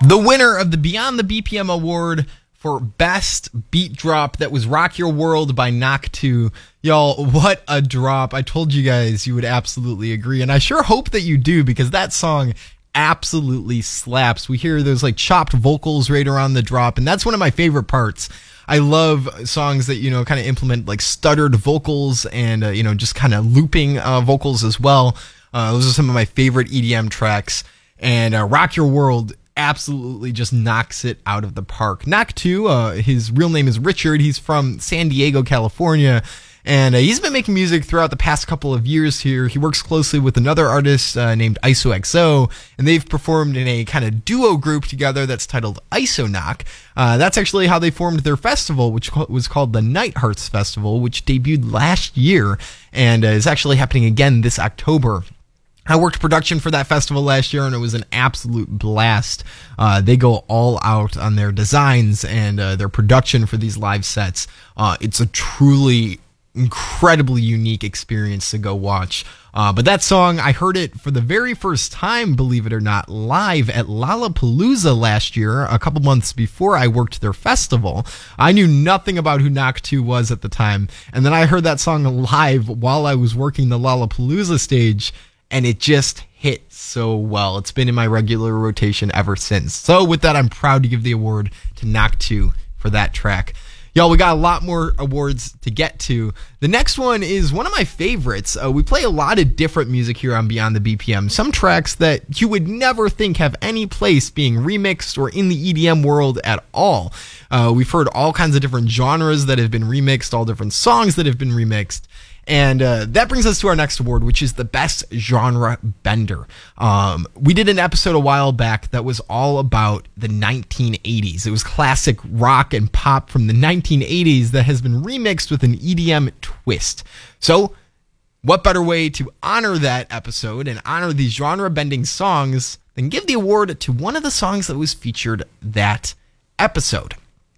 The winner of the Beyond the BPM Award for Best Beat Drop, that was Rock Your World by Knock 2. Y'all, what a drop. I told you guys you would absolutely agree, and I sure hope that you do, because that song absolutely slaps. We hear those like chopped vocals right around the drop, and that's one of my favorite parts. I love songs that, kind of implement like stuttered vocals and, just kind of looping vocals as well. Those are some of my favorite EDM tracks, and Rock Your World absolutely just knocks it out of the park. Knock 2, his real name is Richard. He's from San Diego, California, and he's been making music throughout the past couple of years here. He works closely with another artist named ISOXO, and they've performed in a kind of duo group together that's titled ISOKnock. That's actually how they formed their festival, which was called the Night Hearts Festival, which debuted last year and is actually happening again this October. I worked production for that festival last year, and it was an absolute blast. They go all out on their designs and their production for these live sets. It's a truly incredibly unique experience to go watch. But that song, I heard it for the very first time, believe it or not, live at Lollapalooza last year, a couple months before I worked their festival. I knew nothing about who Knock 2 was at the time, and then I heard that song live while I was working the Lollapalooza stage, and it just hit so well. It's been in my regular rotation ever since. So with that, I'm proud to give the award to Knock 2 for that track. Y'all, we got a lot more awards to get to. The next one is one of my favorites. We play a lot of different music here on Beyond the BPM. Some tracks that you would never think have any place being remixed or in the EDM world at all. We've heard all kinds of different genres that have been remixed, all different songs that have been remixed. And that brings us to our next award, which is the Best Genre Bender. We did an episode a while back that was all about the 1980s. It was classic rock and pop from the 1980s that has been remixed with an EDM twist. So, what better way to honor that episode and honor these genre-bending songs than give the award to one of the songs that was featured that episode?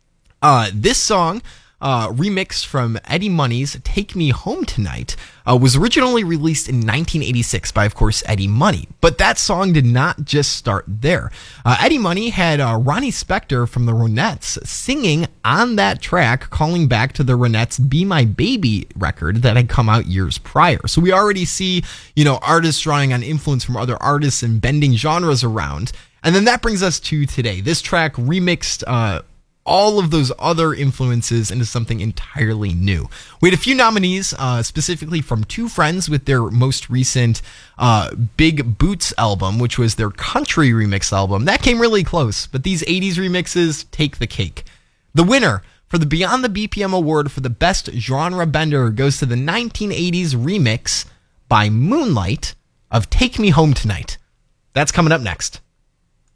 This song, remix from Eddie Money's Take Me Home Tonight, was originally released in 1986 by, of course, Eddie Money. But that song did not just start there. Eddie Money had Ronnie Spector from the Ronettes singing on that track, calling back to the Ronettes' Be My Baby record that had come out years prior. So we already see, artists drawing on influence from other artists and bending genres around. And then that brings us to today. This track remixed all of those other influences into something entirely new. We had a few nominees, specifically from Two Friends with their most recent Big Boots album, which was their country remix album. That came really close, but these 80s remixes take the cake. The winner for the Beyond the BPM Award for the Best Genre Bender goes to the 1980s remix by Moonlight of Take Me Home Tonight. That's coming up next.